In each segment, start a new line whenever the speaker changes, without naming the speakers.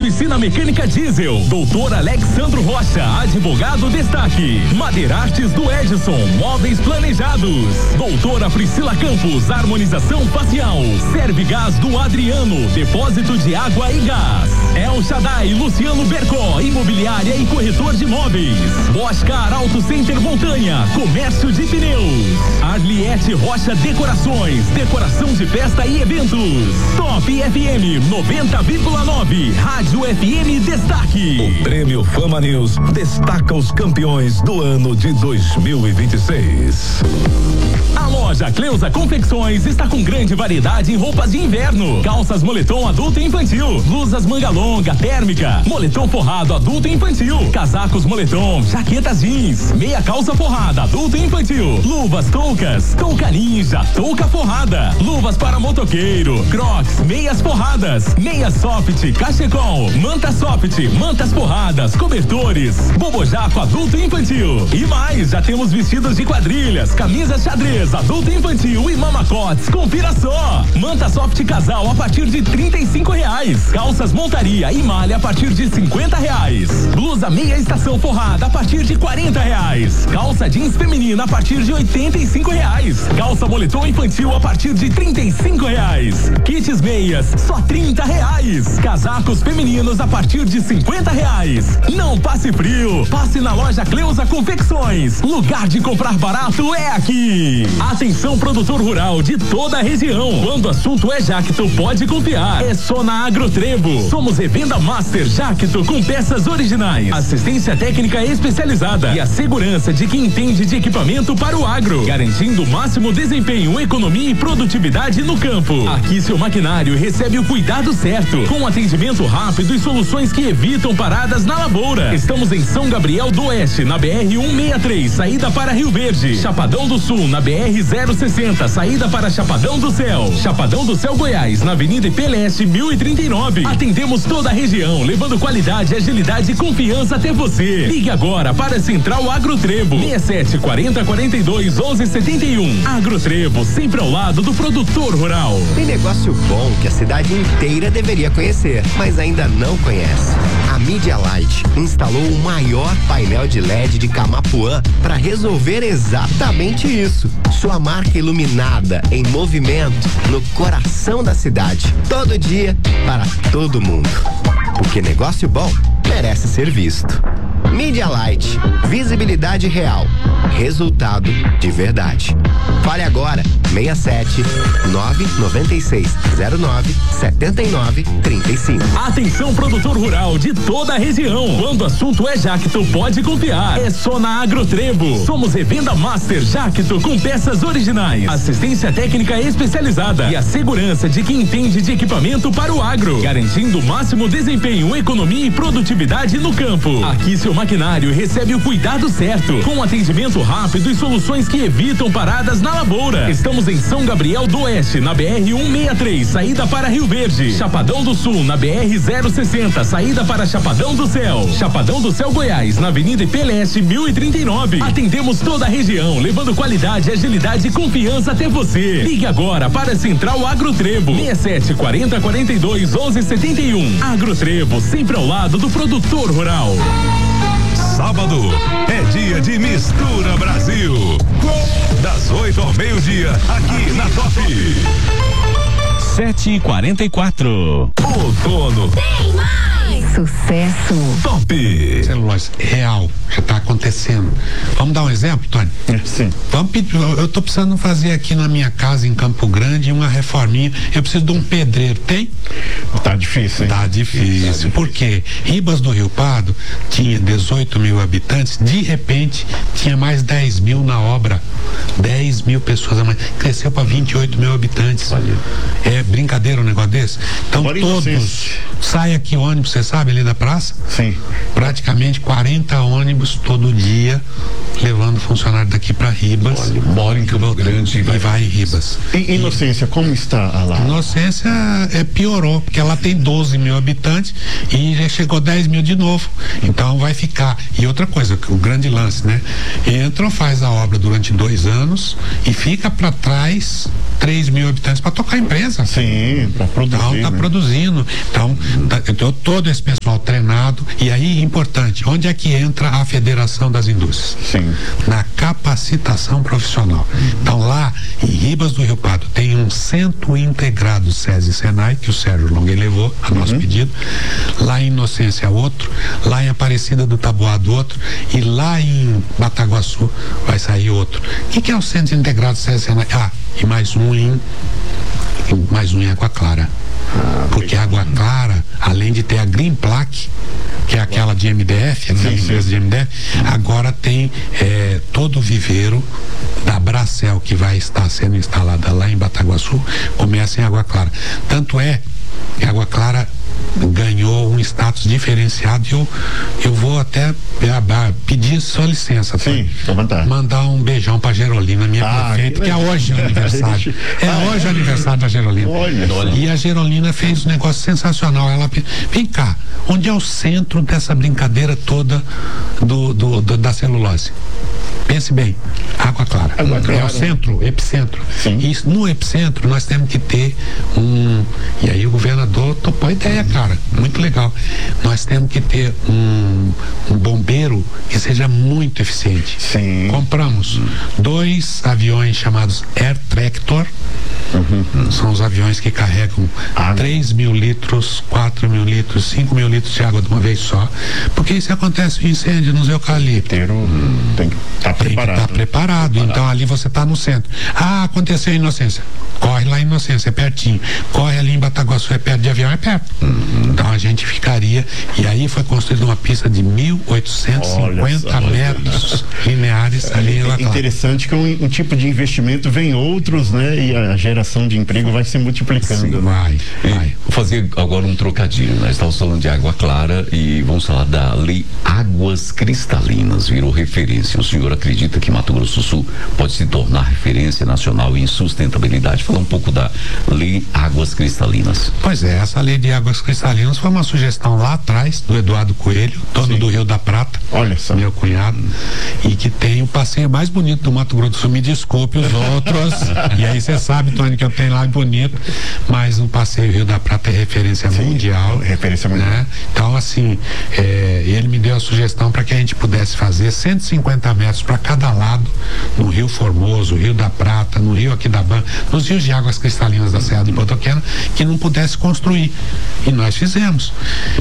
Oficina Mecânica Diesel, Doutor Alexandro Rocha, advogado destaque. Madeirartes do Edson, móveis planejados. Doutora Priscila Campos, harmonização facial. Servigás do Adriano, depósito de água e gás. El Shaddai, Luciano Bercó, imobiliária e corretor de imóveis. Boscar Auto Center Montanha, comércio de pneus. Arliette Rocha Decorações, decoração de festa e eventos. Top FM 90,9, Rádio FM Destaque.
O Prêmio Fama News destaca os campeões do ano de 2026.
A loja Cleusa Confecções está com grande variedade em roupas de inverno. Calças moletom adulto e infantil, blusas manga longa, térmica, moletom forrado adulto e infantil, casacos moletom, jaquetas jeans, meia calça forrada adulto e infantil, luvas toucas, touca ninja, touca forrada, luvas para motoqueiro, crocs, meias forradas, meias soft, cachecol, manta soft, mantas forradas, cobertores, bobojaco adulto e infantil. E mais, já temos vestidos de quadrilhas, camisas xadrez, adulto e infantil e mamacotes. Confira só. Manta soft casal a partir de R$35. Calças montaria e malha a partir de R$50. Blusa meia estação forrada a partir de R$40. Calça jeans feminina a partir de R$85. Calça moletom infantil a partir de R$35. Kits meias só R$30. Casacos femininos a partir de R$50. Não passe frio. Passe na loja Cleusa Confecções. Lugar de comprar barato é aqui. Atenção, produtor rural de toda a região. Quando o assunto é Jacto, pode confiar. É só na Agrotrevo. Somos revenda Master Jacto com peças originais, assistência técnica especializada e a segurança de quem entende de equipamento para o agro, garantindo o máximo desempenho, economia e produtividade no campo. Aqui seu maquinário recebe o cuidado certo, com atendimento rápido e soluções que evitam paradas na lavoura. Estamos em São Gabriel do Oeste, na BR-163, saída para Rio Verde. Chapadão do Sul, na BR-060, saída para Chapadão do Céu. Chapadão do Céu, Goiás, na Avenida Ipeleste 1039. Atendemos toda a região, levando qualidade, agilidade e confiança até você. Ligue agora para a Central Agrotrevo 67-40-42-1171. Agrotrevo, sempre ao lado do produtor rural.
Tem negócio bom que a cidade inteira deveria conhecer, mas ainda não conhece. A Media Light instalou o maior painel de LED de Camapuã para resolver exatamente isso. Sua marca iluminada em movimento no coração da cidade, todo dia, para todo mundo. Porque negócio bom merece ser visto. Media Light, visibilidade real, resultado de verdade. Fale agora, 67-996-09-7935.
Atenção, produtor rural de toda a região. Quando o assunto é Jacto, pode confiar. É só na Agrotrevo. Somos revenda Master Jacto com peças originais, assistência técnica especializada e a segurança de quem entende de equipamento para o agro, garantindo o máximo desempenho, economia e produtividade no campo. Aqui seu maquinário recebe o cuidado certo, com atendimento rápido e soluções que evitam paradas na lavoura. Estamos em São Gabriel do Oeste, na BR-163, saída para Rio Verde. Chapadão do Sul, na BR-060, saída para Chapadão do Céu. Chapadão do Céu, Goiás, na Avenida Ipeleste 1039. Atendemos toda a região, levando qualidade, agilidade e confiança até você. Ligue agora para a Central Agrotrevo 67-40-42-1171. Agrotrevo, sempre ao lado do produtor rural.
Sábado é dia de Mistura Brasil. Das 8 ao meio-dia, aqui na Top.
7h44.
Outono.
Tem mais! Sucesso.
Top.
Celulose real, já está acontecendo. Vamos dar um exemplo, Tony?
Sim.
Vamos pedir, eu tô precisando fazer aqui na minha casa em Campo Grande uma reforminha. Eu preciso de um pedreiro. Tem?
Tá difícil, hein?
Tá difícil. Por quê? Ribas do Rio Pardo tinha 18 mil habitantes, de repente tinha mais 10 mil na obra. 10 mil pessoas a mais. Cresceu para 28 mil habitantes.
Olha.
É brincadeira um negócio desse? Então
Agora
todos. Sai aqui ônibus, você sabe, ali da praça.
Sim.
Praticamente 40 ônibus todo dia levando funcionário daqui para Ribas.
Mora em Campo Grande
e vai em Ribas.
Em Inocência, como está lá?
Inocência piorou, porque ela tem 12 mil habitantes e já chegou 10 mil de novo. Então vai ficar. E outra coisa, o grande lance, né? Entra, faz a obra durante 2 anos e fica para trás 3 mil habitantes para tocar a empresa.
Sim, para produzir.
Então tá produzindo. Então, todo esse pessoal treinado. E aí, importante, onde é que entra a Federação das Indústrias?
Sim.
Na capacitação profissional. Então lá em Ribas do Rio Pardo tem um centro integrado SESI e Senai, que o Sérgio Longuei levou a nosso pedido. Lá em Inocência outro, lá em Aparecida do Taboado outro, e lá em Bataguaçu vai sair outro. O que é o centro integrado SESI e Senai? E mais um em Água Clara. Porque a Água Clara, além de ter a Green Plaque, que é aquela de MDF, aquela empresa de MDF, agora tem todo o viveiro da Bracel, que vai estar sendo instalada lá em Bataguaçu, começa em Água Clara. Tanto é que Água Clara ganhou um status diferenciado e eu vou até pedir sua licença.
Sim, fica à vontade.
Mandar um beijão pra Gerolina, minha prefeita, que é hoje o aniversário. Hoje o aniversário da Gerolina.
Olha.
E a Gerolina fez um negócio sensacional. Ela, vem cá, onde é o centro dessa brincadeira toda da celulose? Pense bem, Água Clara. É o centro, epicentro.
Sim.
E no epicentro nós temos que ter e aí o governador topou a ideia, cara, muito legal. Nós temos que ter um bombeiro que seja muito eficiente.
Sim.
Compramos 2 aviões chamados Air Tractor. São os aviões que carregam 3 mil litros, 4 mil litros, 5 mil litros de água de uma vez só. Porque se acontece um incêndio nos eucaliptos,
tem que estar preparado.
Então ali você está no centro. Aconteceu em Inocência. Corre lá em Inocência, é pertinho. Corre ali em Bataguaçu, é perto de avião, é perto. Então a gente ficaria. E aí foi construída uma pista de 1.850 metros lineares ali em Água Clara.
Interessante que um tipo de investimento vem outros, né? E a geração de emprego vai se multiplicando.
Sim, vai.
Vou fazer agora um trocadilho. Nós estamos falando de Água Clara e vamos falar da Lei Águas Cristalinas. Virou referência. O senhor acredita que Mato Grosso do Sul pode se tornar referência nacional em sustentabilidade? Falar um pouco da Lei Águas Cristalinas.
Pois é, essa Lei de Águas Cristalinas foi uma sugestão lá atrás do Eduardo Coelho, dono do Rio da Prata.
Olha só.
Meu cunhado. E que tem o passeio mais bonito do Mato Grosso do Sul. Me desculpe os outros. E aí você sabe, Tony, que eu tenho lá bonito, mas o passeio Rio da Prata é referência mundial.
Referência mundial.
Né? Então, assim, ele me deu a sugestão para que a gente pudesse fazer 150 metros para cada lado, no Rio Formoso, Rio da Prata, no Rio Aquidabã, nos rios de águas cristalinas da Serra do Botoquena, que não pudesse construir. E nós fizemos.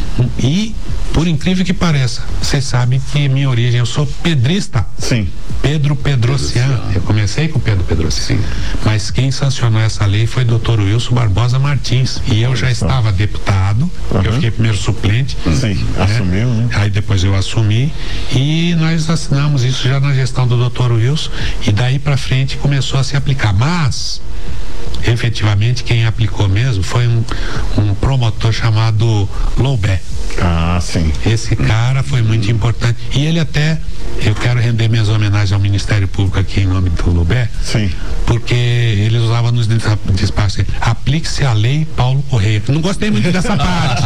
E, por incrível que pareça, vocês sabem que minha origem, eu sou pedrista.
Sim.
Pedro Pedrocian. Eu comecei com Pedro Pedrocian. Mas quem sancionou essa lei foi o Dr. Wilson Barbosa Martins. E eu já estava deputado, eu fiquei primeiro suplente.
Sim, assumiu, né?
Aí depois eu assumi e nós assinamos isso já na gestão do Dr. Wilson e daí para frente começou a se aplicar. Mas efetivamente quem aplicou mesmo foi um promotor chamado Loubé.
Sim.
Esse cara foi muito importante e ele até, eu quero render minhas homenagens ao Ministério Público aqui em nome do Loubé.
Sim.
Porque ele usava nos despachos, aplique-se a lei Paulo Correia. Não gostei muito dessa parte.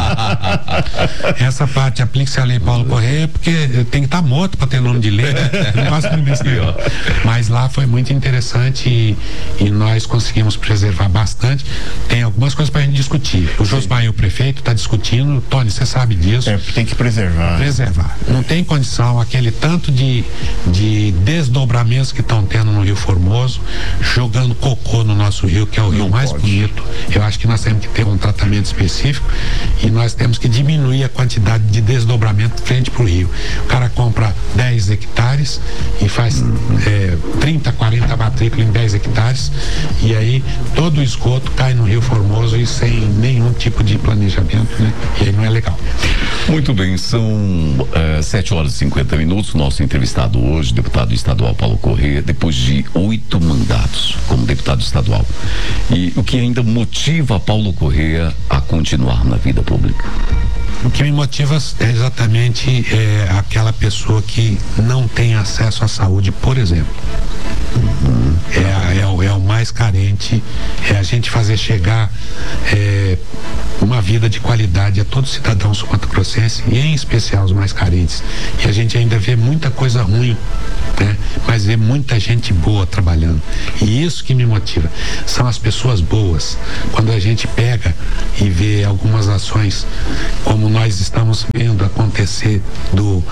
Essa parte, aplique-se a lei Paulo Correia, porque tem que estar morto para ter nome de lei, né? Não gosto muito desse negócio. Mas lá foi muito interessante e nós conseguimos preservar bastante. Tem algumas coisas para a gente discutir. O Josmael, o prefeito, está discutindo. Tony, você sabe disso.
Tem que preservar.
Não tem condição, aquele tanto de desdobramentos que estão tendo no Rio Formoso, jogando cocô no nosso rio, que é o rio mais bonito. Eu acho que nós temos que ter um tratamento específico e nós temos que diminuir a quantidade de desdobramento frente para o rio. O cara compra 10 hectares e faz 30, 40 matrículas em 10 hectares e aí todo o esgoto cai no Rio Formoso e sem nenhum tipo de planejamento, né? E aí não é legal.
Muito bem, são 7h50. Nosso entrevistado hoje, deputado estadual Paulo Correia, depois de 8 mandatos como deputado estadual. E o que ainda motiva Paulo Correia a continuar na vida pública?
O que me motiva é exatamente aquela pessoa que não tem acesso à saúde, por exemplo. É o mais carente, é a gente fazer chegar uma vida de qualidade a todo cidadão sul-mato-grossense e em especial os mais carentes. E a gente ainda vê muita coisa ruim, né? Mas vê muita gente boa trabalhando. E isso que me motiva. São as pessoas boas. Quando a gente pega e vê algumas ações como nós estamos vendo acontecer do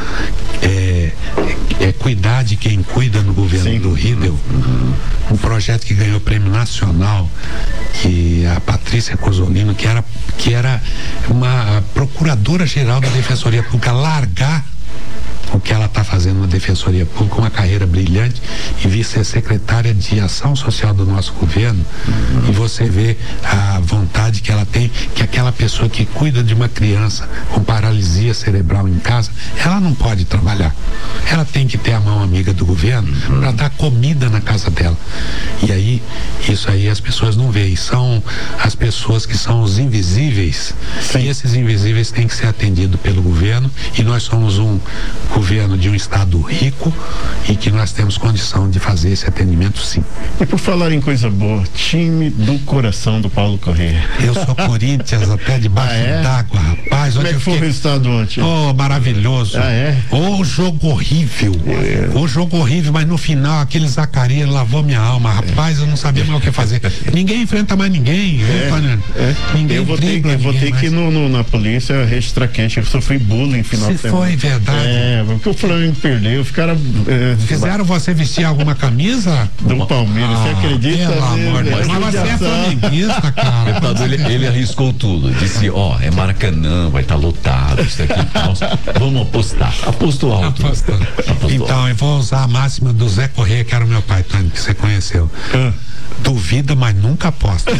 cuidar de quem cuida no governo do Riedel, um projeto que ganhou prêmio nacional, que a Patrícia Cosolino, que era uma procuradora-geral da Defensoria Pública, largar o que ela está fazendo na Defensoria Pública, uma carreira brilhante, e vir ser secretária de Ação Social do nosso governo, e você vê a vontade que ela tem, que aquela pessoa que cuida de uma criança com paralisia cerebral em casa, ela não pode trabalhar, ela tem que ter a mão amiga do governo para dar comida na casa dela. E aí, isso aí as pessoas não veem, são as pessoas que são os invisíveis. Sim. E esses invisíveis têm que ser atendidos pelo governo, e nós somos um governo de um estado rico e que nós temos condição de fazer esse atendimento, sim.
E por falar em coisa boa, time do coração do Paulo Corrêa.
Eu sou Corinthians até debaixo d'água, rapaz.
Como é que foi o resultado ontem?
Oh, maravilhoso. Oh, jogo horrível. Oh, jogo horrível, mas no final aquele Zacarias lavou minha alma, rapaz, eu não sabia mais o que fazer. Ninguém enfrenta mais ninguém. Ninguém
eu vou ter que ir na polícia registrar quente, eu sofri bullying no final de semana.
Foi verdade.
Porque o Flamengo perdeu, os caras...
Fizeram você vestir alguma camisa?
Do Palmeiras, você acredita?
Pelo amor de Deus. Mas você é flamenguista, cara.
Deputado, ele arriscou tudo. Disse, é Maracanã, vai estar lotado, isso aqui e tal. Vamos apostar. Apostou alto.
Então, eu vou usar a máxima do Zé Corrêa, que era o meu pai, Tânia, que você conheceu. Duvida, mas nunca aposta.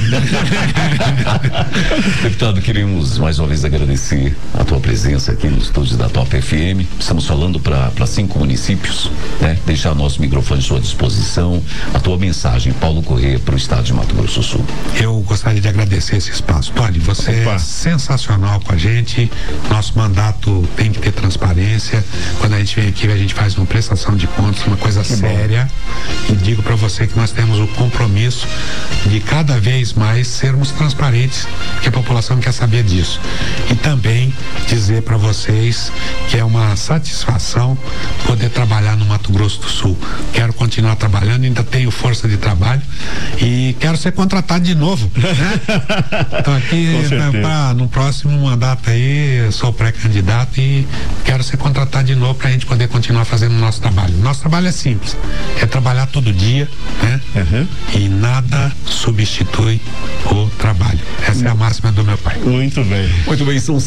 Deputado, queremos mais uma vez agradecer a tua presença aqui no estúdio da Top FM. Estamos falando para 5 municípios, né? Deixar nosso microfone à sua disposição, a tua mensagem, Paulo Corrêa, para o estado de Mato Grosso do Sul.
Eu gostaria de agradecer esse espaço. Tony, você é sensacional com a gente. Nosso mandato tem que ter transparência. Quando a gente vem aqui, a gente faz uma prestação de contas, uma coisa séria. E digo para você que nós temos o compromisso de cada vez mais sermos transparentes, que a população quer saber disso. E também dizer para vocês que é uma satisfação poder trabalhar no Mato Grosso do Sul. Quero continuar trabalhando, ainda tenho força de trabalho e quero ser contratado de novo, né? Tô aqui no próximo mandato aí, eu sou pré-candidato e quero ser contratado de novo pra gente poder continuar fazendo o nosso trabalho. Nosso trabalho é simples, é trabalhar todo dia, né? E nada substitui o trabalho. Essa é a máxima do meu pai.
Muito bem.
Muito bem, são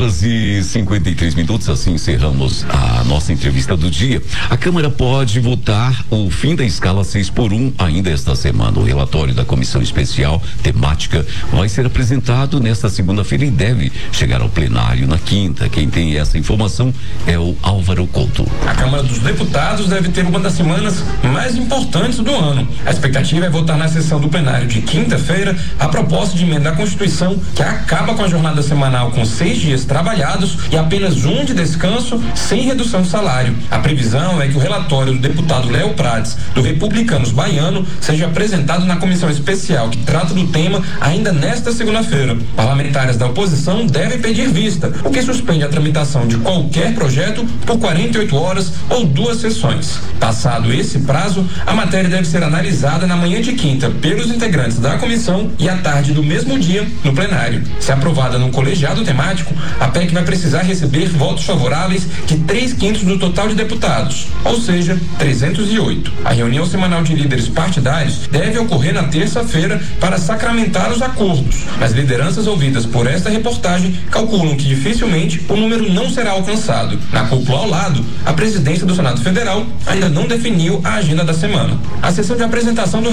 7h53, assim encerramos a nossa entrevista do dia. A Câmara pode votar o fim da escala 6x1 ainda esta semana. O relatório da Comissão Especial Temática vai ser apresentado nesta segunda-feira e deve chegar ao plenário na quinta. Quem tem essa informação é o Álvaro Couto.
A Câmara dos Deputados deve ter uma das semanas mais importantes do ano. A expectativa é votar na sessão do plenário de quinta-feira a proposta de emenda à Constituição que acaba com a jornada semanal com 6 dias trabalhados e apenas um de descanso sem redução de salário. A previsão é que o relatório do deputado Léo Prates, do Republicanos Baiano, seja apresentado na comissão especial que trata do tema ainda nesta segunda-feira. Parlamentares da oposição devem pedir vista, o que suspende a tramitação de qualquer projeto por 48 horas ou 2 sessões. Passado esse prazo, a matéria deve ser analisada na manhã de quinta pelos integrantes da comissão e à tarde do mesmo dia no plenário. Se aprovada no colegiado temático, a PEC vai precisar receber votos favoráveis de 3/5 do total de deputados, ou seja, 308. A reunião semanal de líderes partidários deve ocorrer na terça-feira para sacramentar os acordos. As lideranças ouvidas por esta reportagem calculam que dificilmente o número não será alcançado. Na cúpula ao lado, a presidência do Senado Federal ainda não definiu a agenda da semana. A sessão de apresentação do relatório da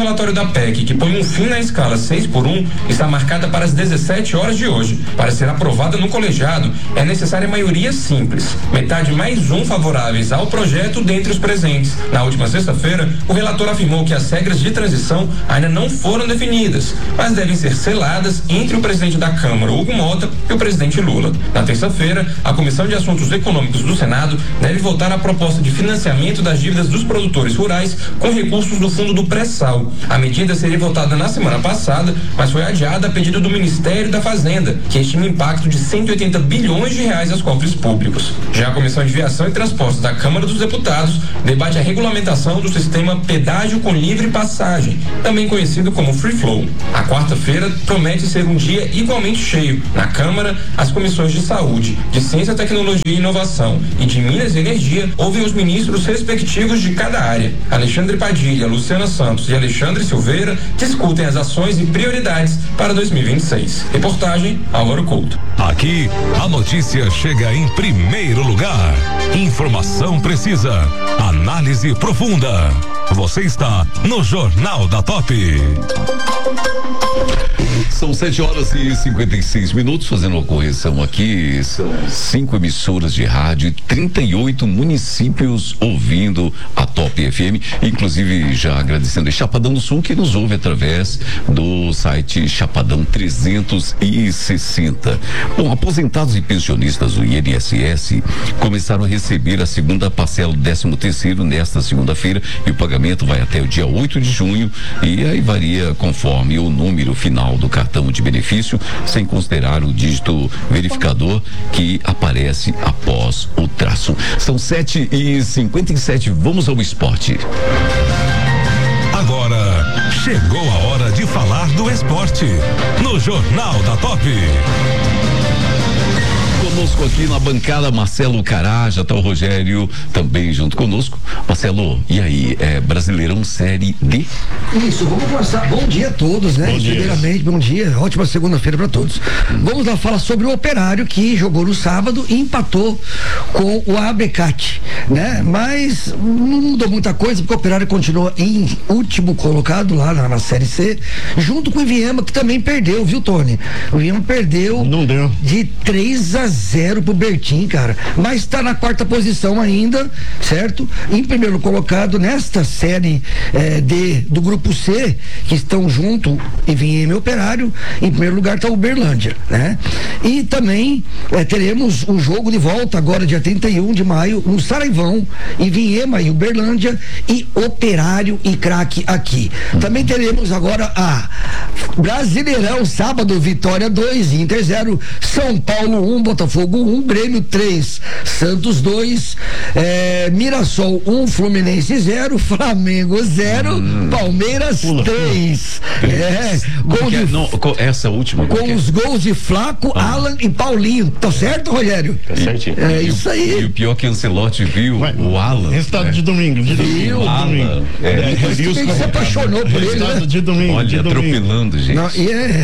da PEC, que põe um fim na escala 6x1, está marcada para as 17 horas de hoje. Para ser aprovada no colegiado, é necessária maioria simples, metade mais um favoráveis ao projeto dentre os presentes. Na última sexta-feira, o relator afirmou que as regras de transição ainda não foram definidas, mas devem ser seladas entre o presidente da Câmara, Hugo Mota, e o presidente Lula. Na terça-feira, a Comissão de Assuntos Econômicos do Senado deve votar a proposta de financiamento das dívidas dos produtores rurais com recursos do fundo do pré-sal. A medida seria votada na semana passada, mas foi adiada a pedido do Ministério da Fazenda, que estima impacto de 180 bilhões de reais aos cofres públicos. Já a Comissão de Viação e Transportes da Câmara dos Deputados debate a regulamentação do sistema pedágio com livre passagem, também conhecido como Free Flow. A quarta-feira promete ser um dia igualmente cheio. Na Câmara, as comissões de Saúde, de Ciência, Tecnologia e Inovação e de Minas e Energia ouvem os ministros respectivos de cada área. Alexandre Padilha, Luciana Santos e Alexandre Silveira discutem as ações e prioridades para 2026. Reportagem Álvaro Couto.
Aqui, a notícia chega em primeiro lugar. Informação precisa, análise profunda. Você está no Jornal da Top.
São 7h56, fazendo uma correção aqui. São 5 emissoras de rádio e 38 municípios ouvindo a Top FM. Inclusive, já agradecendo a Chapadão do Sul, que nos ouve através do site Chapadão 360. Bom, aposentados e pensionistas do INSS começaram a receber a segunda parcela do 13º nesta segunda-feira, e o pagamento vai até o dia 8 de junho, e aí varia conforme o número final do cartão de benefício, sem considerar o dígito verificador que aparece após o traço. São 7h57, vamos ao esporte.
Agora, chegou a hora de falar do esporte no Jornal da Top.
Conosco aqui na bancada, Marcelo Cará, já tá o Rogério também junto conosco. Marcelo, e aí, Brasileirão Série D?
Isso, vamos começar. Bom dia a todos, né? Primeiramente, bom dia, ótima segunda-feira para todos. Vamos lá falar sobre o Operário, que jogou no sábado e empatou com o Abecate, né? Mas não mudou muita coisa, porque o Operário continua em último colocado lá na Série C, junto com o Iviema, que também perdeu, viu, Tony? O Iviema perdeu. Não deu. De 3-0 pro Bertim, cara, mas tá na quarta posição ainda, certo? Em primeiro colocado nesta série D do grupo C, que estão junto Iviema e Operário. Em primeiro lugar tá o Uberlândia, né? E também teremos o jogo de volta agora dia 31 de maio no Saraivão, Iviema e Uberlândia, e Operário e Craque aqui. Também teremos agora a Brasileirão, sábado, Vitória 2, Inter 0, São Paulo 1, Botafogo 1, Grêmio 3, Santos 2, Mirassol 1, Fluminense 0, Flamengo 0, Palmeiras 3. Gol de
essa última.
Com os gols de Flaco, Alan e Paulinho. Tá certo, Rogério?
Tá certinho.
É isso aí.
E o pior que Ancelotti viu o Alan.
Resultado de domingo.
Viu?
Alan.
Ele se apaixonou por ele, né?
De domingo.
Olha, atropelando, gente.
Não,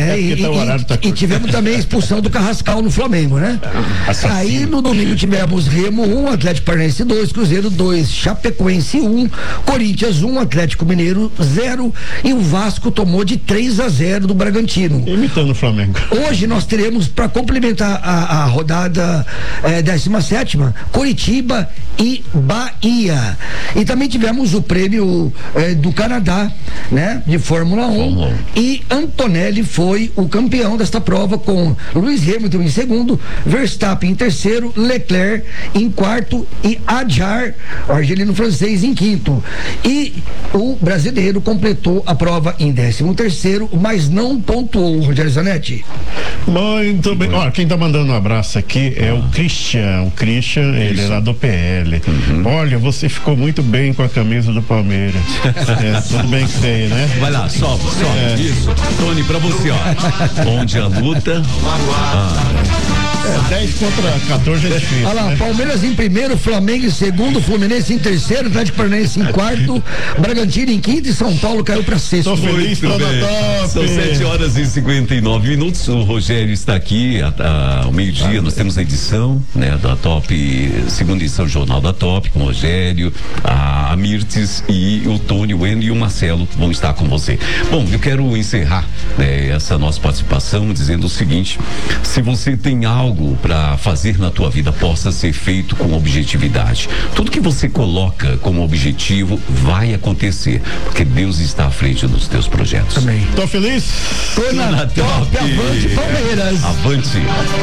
e tivemos também a expulsão do Carrascal no Flamengo, né? Aí no domingo tivemos Remo 1, Atlético Paranaense 2, Cruzeiro 2, Chapecoense 1, Corinthians 1, Atlético Mineiro 0, e o Vasco tomou de 3-0 do Bragantino.
Imitando o Flamengo.
Hoje nós teremos, para complementar a rodada 17ª, Coritiba e Bahia. E também tivemos o prêmio do Canadá, né? De Fórmula 1. E Antonelli foi o campeão desta prova, com Lewis Hamilton em segundo, Verstappen em terceiro, Leclerc em quarto e Adjar, o argelino francês, em quinto. E o brasileiro completou a prova em 13º, mas não pontuou, Rogério Zanetti.
Muito bem. Ó, quem tá mandando um abraço aqui é o Christian. O Christian, ele é lá do PL. Olha, você ficou muito bem com a camisa do Palmeiras. Tudo bem que tem, né?
Vai lá, sobe. Isso. Tony, pra você, ó. Onde a luta.
10 contra 14 é difícil.
Olha lá, Palmeiras em primeiro, Flamengo em segundo, Fluminense em terceiro, Atlético Paranaense em quarto, Bragantino em quinto e São Paulo caiu pra sexto.
Tô feliz, tô na top.
São 7h59. O Rogério está aqui ao meio-dia. Nós temos a edição, né, da Top, segunda edição do Jornal da Top, com o Rogério, a Mirtes e o Tony, o Enio e o Marcelo vão estar com você. Bom, eu quero encerrar, né, essa nossa participação dizendo o seguinte: se você tem algo para fazer na tua vida, possa ser feito com objetividade. Tudo que você coloca como objetivo vai acontecer, porque Deus está à frente dos teus projetos.
Também.
Tô feliz?
Tô na top, avante Palmeiras.
Avante.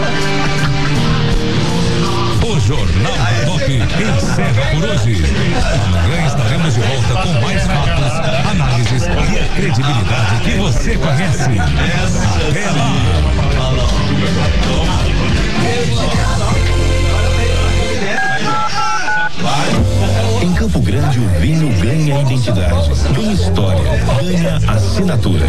O Jornal da Top encerra por hoje. Amanhã estaremos de volta com mais fatos, análises e a credibilidade que você conhece. Até lá.
Em Campo Grande, o vinho ganha identidade, ganha história, ganha assinatura.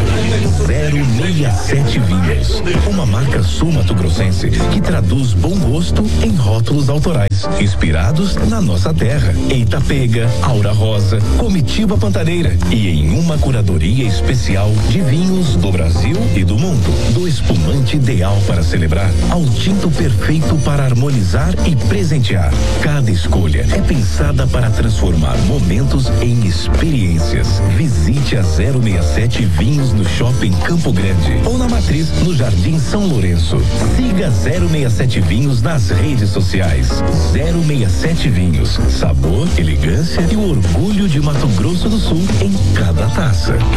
067 Vinhos, uma marca sul-mato-grossense que traduz bom gosto em rótulos autorais, inspirados na nossa terra. Em Itapega, Aura Rosa, Comitiva Pantaneira e em uma curadoria especial de vinhos do Brasil e do mundo. Do espumante ideal para celebrar ao tinto perfeito para harmonizar e presentear. Cada escolha é pensada para transformar momentos em experiências. Visite a 067 Vinhos no Shopping Campo Grande ou na Matriz no Jardim São Lourenço. Siga 067 Vinhos nas redes sociais. 067 Vinhos, sabor, elegância e o orgulho de Mato Grosso do Sul em cada taça.